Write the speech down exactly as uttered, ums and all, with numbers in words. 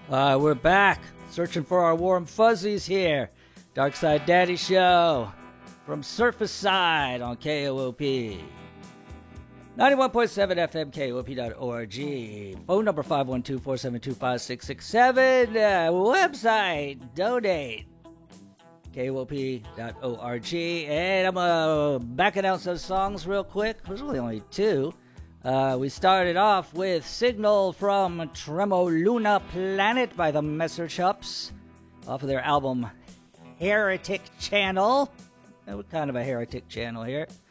Uh, we're back, searching for our warm fuzzies here. Dark Side Daddy Show from Surface Side on K O O P. ninety-one point seven F M, K O O P dot org. Phone number five one two, four seven two, five six six seven. Uh, website, donate, K O O P dot org. And I'm going to back announce those songs real quick. There's really only two. Uh, we started off with Signal from Tremoluna Planet by the Messerchops off of their album Heretic Channel. Uh, what kind of a heretic channel here?